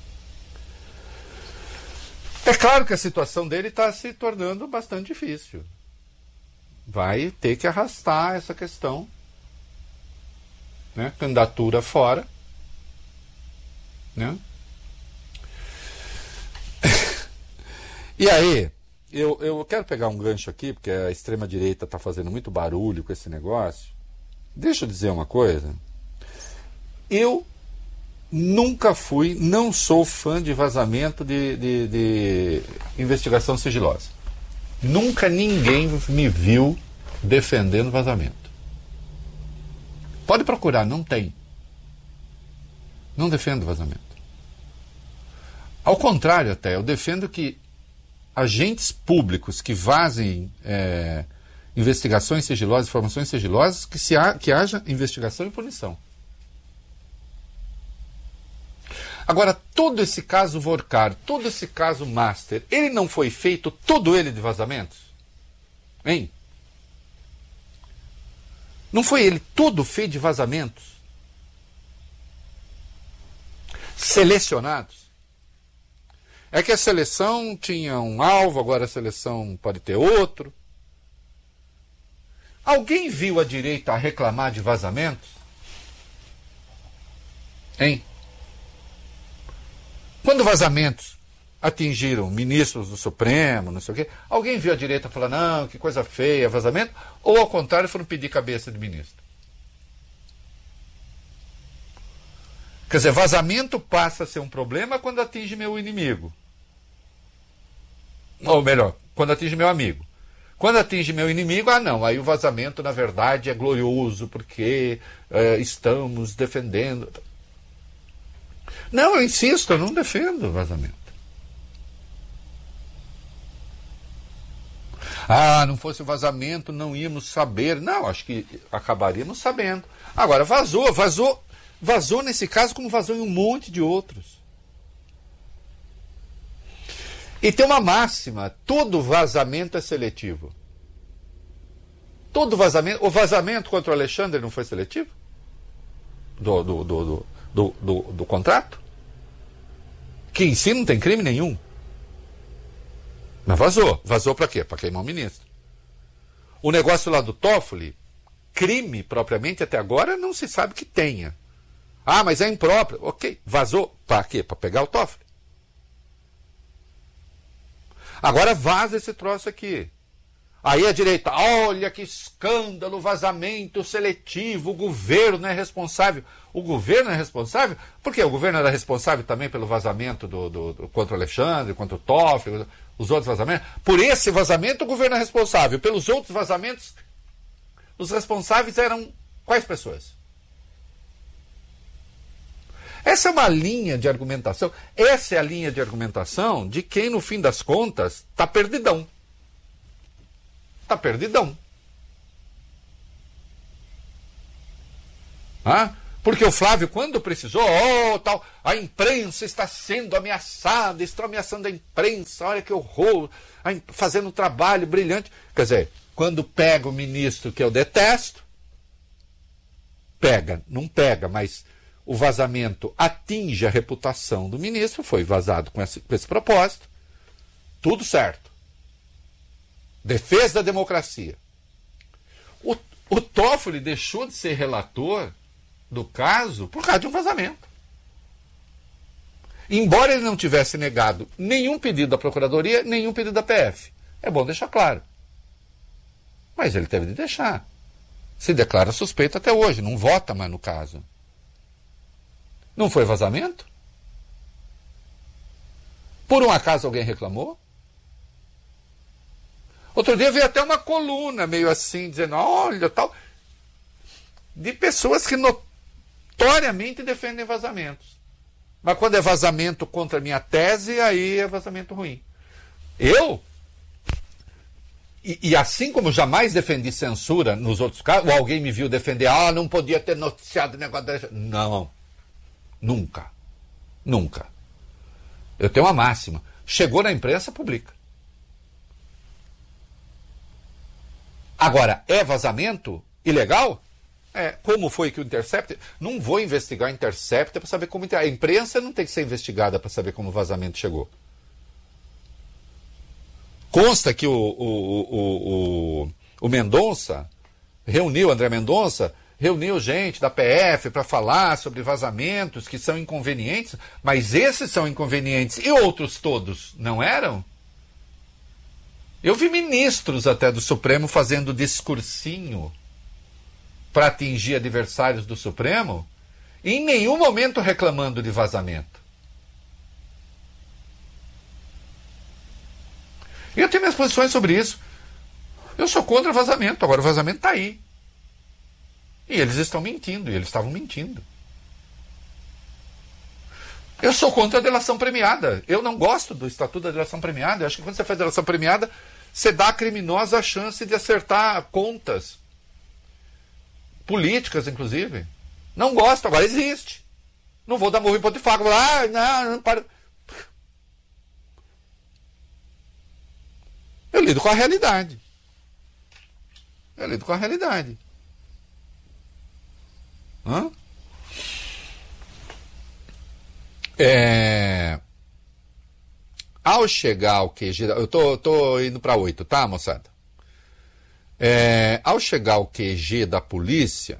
É claro que a situação dele está se tornando bastante difícil. Vai ter que arrastar essa questão, né? Candidatura fora, né? E aí, eu quero pegar um gancho aqui, porque a extrema-direita está fazendo muito barulho com esse negócio. Deixa eu dizer uma coisa. Eu nunca fui, não sou fã de vazamento de investigação sigilosa. Nunca ninguém me viu defendendo vazamento. Pode procurar, não tem. Não defendo vazamento. Ao contrário até, eu defendo que agentes públicos que vazem investigações sigilosas, informações sigilosas, que haja investigação e punição. Agora, todo esse caso Vorcaro, todo esse caso Master, ele não foi feito todo ele de vazamentos? Hein? Não foi ele todo feito de vazamentos? Selecionados? É que a seleção tinha um alvo, agora a seleção pode ter outro. Alguém viu a direita reclamar de vazamentos? Hein? Quando vazamentos atingiram ministros do Supremo, não sei o quê, alguém viu a direita falar, não, que coisa feia, vazamento? Ou ao contrário, foram pedir cabeça de ministro? Quer dizer, vazamento passa a ser um problema quando atinge meu inimigo. Ou melhor, quando atinge meu amigo. Quando atinge meu inimigo, não, aí o vazamento, na verdade, é glorioso, porque estamos defendendo. Não, eu insisto, eu não defendo vazamento. Não fosse o vazamento, não íamos saber. Não, acho que acabaríamos sabendo. Agora, vazou nesse caso como vazou em um monte de outros. E tem uma máxima, todo vazamento é seletivo. Todo vazamento, o vazamento contra o Alexandre não foi seletivo? Do contrato? Que em si não tem crime nenhum. Mas vazou. Vazou para quê? Para queimar o ministro. O negócio lá do Toffoli, crime propriamente até agora não se sabe que tenha. Mas é impróprio. Ok, vazou. Para quê? Para pegar o Toffoli. Agora vaza esse troço aqui. Aí a direita, olha que escândalo, vazamento seletivo, o governo é responsável. O governo é responsável? Por quê? O governo era responsável também pelo vazamento contra o Alexandre, contra o Toffoli, os outros vazamentos? Por esse vazamento o governo é responsável. Pelos outros vazamentos, os responsáveis eram quais pessoas? Essa é uma linha de argumentação. Essa é a linha de argumentação de quem, no fim das contas, está perdidão. Está perdidão. Porque o Flávio, quando precisou, tal, a imprensa está sendo ameaçada, estão ameaçando a imprensa, olha que horror, fazendo um trabalho brilhante. Quer dizer, quando pega o ministro que eu detesto, não pega, mas o vazamento atinge a reputação do ministro, foi vazado com esse propósito, tudo certo. Defesa da democracia. O Toffoli deixou de ser relator do caso por causa de um vazamento. Embora ele não tivesse negado nenhum pedido da Procuradoria, nenhum pedido da PF. É bom deixar claro. Mas ele teve de deixar. Se declara suspeito até hoje, não vota mais no caso. Não foi vazamento? Por um acaso alguém reclamou? Outro dia veio até uma coluna meio assim, dizendo, olha, tal, de pessoas que notoriamente defendem vazamentos. Mas quando é vazamento contra a minha tese, aí é vazamento ruim. Eu, e assim como jamais defendi censura nos outros casos, ou alguém me viu defender, não podia ter noticiado o negócio da... Não, nunca. Nunca. Eu tenho uma máxima. Chegou na imprensa, publica. Agora, é vazamento ilegal? Como foi que o Intercept... Não vou investigar o Intercept para saber como... A imprensa não tem que ser investigada para saber como o vazamento chegou. Consta que o Mendonça André Mendonça reuniu gente da PF para falar sobre vazamentos que são inconvenientes, mas esses são inconvenientes e outros todos não eram? Eu vi ministros até do Supremo fazendo discursinho para atingir adversários do Supremo e em nenhum momento reclamando de vazamento. E eu tenho minhas posições sobre isso. Eu sou contra vazamento, agora o vazamento está aí. E eles estão mentindo, e eles estavam mentindo. Eu sou contra a delação premiada. Eu não gosto do Estatuto da Delação Premiada. Eu acho que quando você faz delação premiada, você dá à criminosa a chance de acertar contas. Políticas, inclusive. Não gosto, agora existe. Não vou dar murro em ponto de faca. Não, para. Eu lido com a realidade. Hã? Ao chegar ao QG... Eu tô indo para 8, tá, moçada? Ao chegar ao QG da polícia,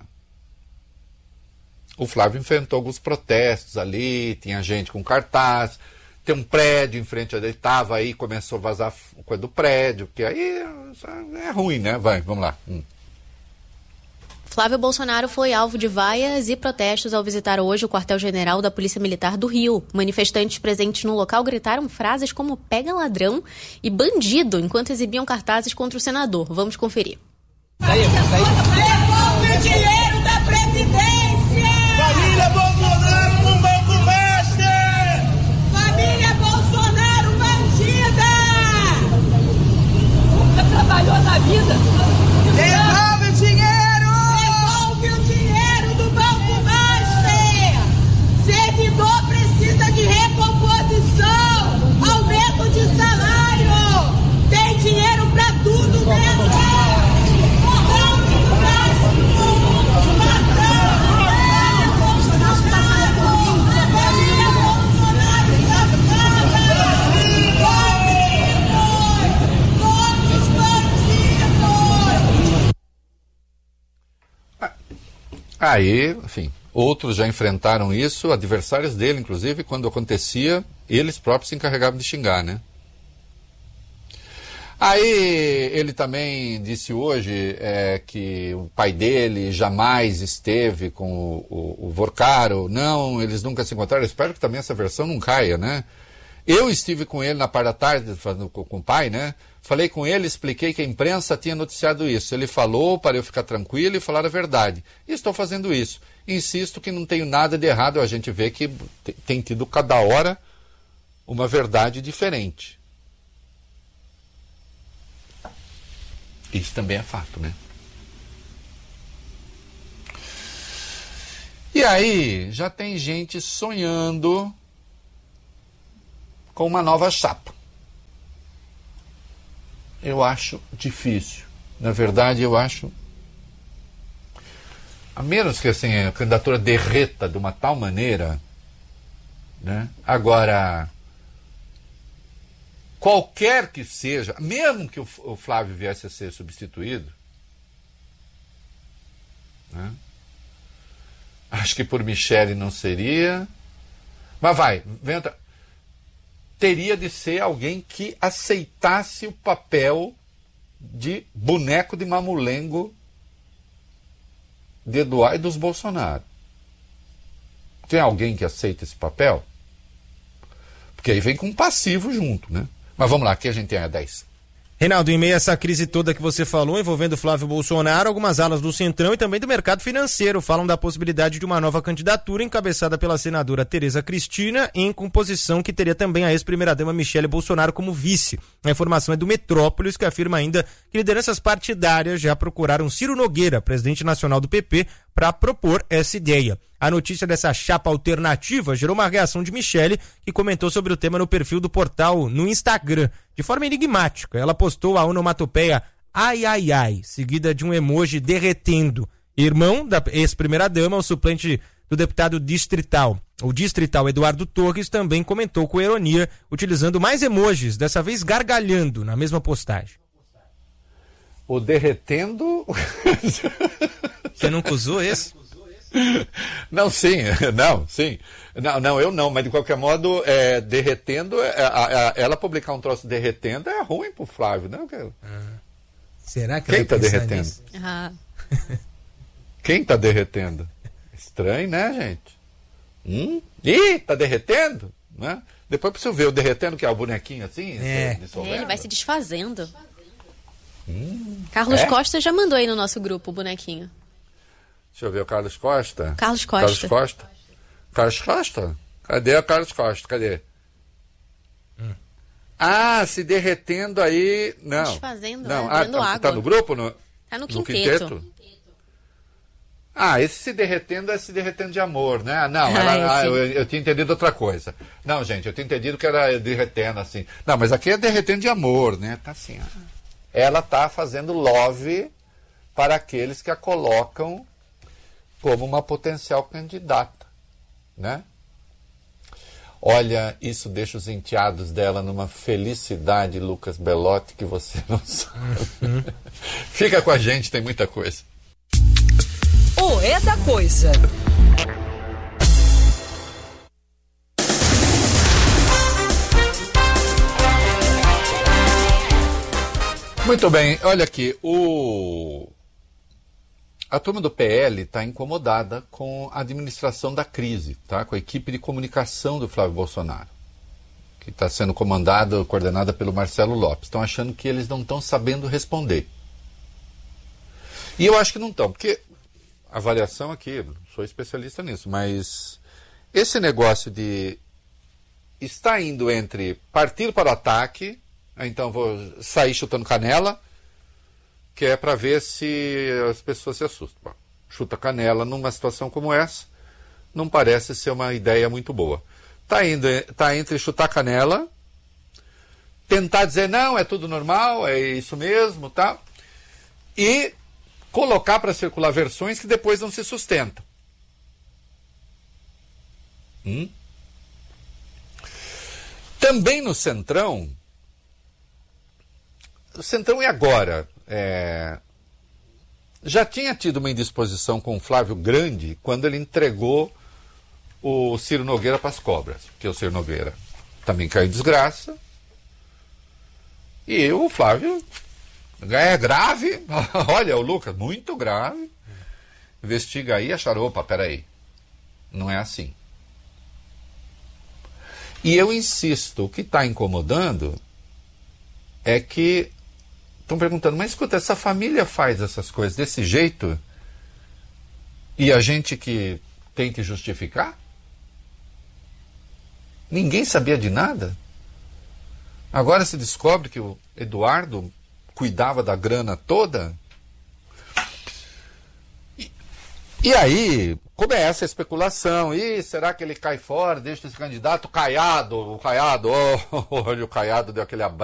o Flávio enfrentou alguns protestos ali, tinha gente com cartaz, tem um prédio em frente onde ele estava, aí começou a vazar coisa do prédio, porque aí é ruim, né? Vamos lá. Flávio Bolsonaro foi alvo de vaias e protestos ao visitar hoje o quartel-general da Polícia Militar do Rio. Manifestantes presentes no local gritaram frases como "pega ladrão" e "bandido" enquanto exibiam cartazes contra o senador. Vamos conferir. Devolve o dinheiro da Previdência! Família Bolsonaro no Banco Master! Família Bolsonaro bandida! Nunca trabalhou na vida! Devolve o dinheiro! Devolve o dinheiro do Banco Master! Servidor precisa de recomposição! Aumento de salário! Tem dinheiro pra tudo mesmo! Aí, enfim, outros já enfrentaram isso, adversários dele, inclusive, quando acontecia, eles próprios se encarregavam de xingar, né? Aí ele também disse hoje que o pai dele jamais esteve com o Vorcaro. Não, eles nunca se encontraram. Eu espero que também essa versão não caia, né? Eu estive com ele na parte da tarde, falando com o pai, né? Falei com ele, expliquei que a imprensa tinha noticiado isso. Ele falou para eu ficar tranquilo e falar a verdade. E estou fazendo isso. Insisto que não tenho nada de errado. A gente vê que tem tido cada hora uma verdade diferente. Isso também é fato, né? E aí, já tem gente sonhando com uma nova chapa. Eu acho difícil. Na verdade, eu acho... A menos que assim, a candidatura derreta de uma tal maneira, né? Agora, qualquer que seja, mesmo que o Flávio viesse a ser substituído, né? Acho que por Michele não seria, mas teria de ser alguém que aceitasse o papel de boneco de mamulengo de Eduardo e dos Bolsonaro. Tem alguém que aceita esse papel? Porque aí vem com um passivo junto, né? Mas vamos lá, aqui a gente tem a 10. Reinaldo, em meio a essa crise toda que você falou, envolvendo Flávio Bolsonaro, algumas alas do Centrão e também do mercado financeiro falam da possibilidade de uma nova candidatura encabeçada pela senadora Tereza Cristina, em composição que teria também a ex-primeira-dama Michele Bolsonaro como vice. A informação é do Metrópolis, que afirma ainda que lideranças partidárias já procuraram Ciro Nogueira, presidente nacional do PP, para propor essa ideia. A notícia dessa chapa alternativa gerou uma reação de Michele, que comentou sobre o tema no perfil do portal no Instagram. De forma enigmática, ela postou a onomatopeia ai ai ai, seguida de um emoji derretendo. Irmão da ex-primeira-dama, o suplente do deputado distrital, o distrital Eduardo Torres, também comentou com ironia, utilizando mais emojis, dessa vez gargalhando na mesma postagem. O derretendo... Você nunca usou esse? Não, sim. Não, eu não, mas de qualquer modo, derretendo, ela publicar um troço derretendo é ruim pro Flávio, né? Será que quem tá derretendo? Quem tá derretendo? Estranho, né, gente? Ih, tá derretendo? Né? Depois preciso ver o derretendo, que é o bonequinho assim. Ele vai se desfazendo. Carlos Costa já mandou aí no nosso grupo o bonequinho. Deixa eu ver o Carlos Costa. Carlos Costa. Carlos Costa? Cadê o Carlos Costa? Cadê? Ah, se derretendo aí... Não. Desfazendo, não. água. Tá no grupo? Tá no quinteto. Ah, esse se derretendo é se derretendo de amor, né? Não, eu tinha entendido outra coisa. Não, gente, eu tinha entendido que era derretendo assim. Não, mas aqui é derretendo de amor, né? Tá assim, ó. Ela tá fazendo love para aqueles que a colocam como uma potencial candidata, né? Olha, isso deixa os enteados dela numa felicidade, Lucas Belotti, que você não sabe. Fica com a gente, tem muita coisa. O É da Coisa. Muito bem, olha aqui, a turma do PL está incomodada com a administração da crise, tá? Com a equipe de comunicação do Flávio Bolsonaro, que está sendo coordenada pelo Marcelo Lopes. Estão achando que eles não estão sabendo responder. E eu acho que não estão, porque a avaliação aqui, não sou especialista nisso, mas esse negócio de estar indo entre partir para o ataque, então vou sair chutando canela, que é para ver se as pessoas se assustam. Bom, chuta canela numa situação como essa, não parece ser uma ideia muito boa. Tá entre chutar canela, tentar dizer, não, é tudo normal, é isso mesmo, tá? E colocar para circular versões que depois não se sustentam. Também no Centrão, o Centrão e agora... já tinha tido uma indisposição com o Flávio grande quando ele entregou o Ciro Nogueira para as cobras, porque o Ciro Nogueira também caiu em desgraça e o Flávio é grave. Olha, o Lucas, muito grave. Investiga aí, acharam, opa, peraí, não é assim. E eu insisto, o que está incomodando é que estão perguntando, mas escuta, essa família faz essas coisas desse jeito e a gente que tem que justificar? Ninguém sabia de nada? Agora se descobre que o Eduardo cuidava da grana toda? E aí começa a especulação. E será que ele cai fora, deixa esse candidato? O Caiado, olha, o Caiado deu aquele abraço.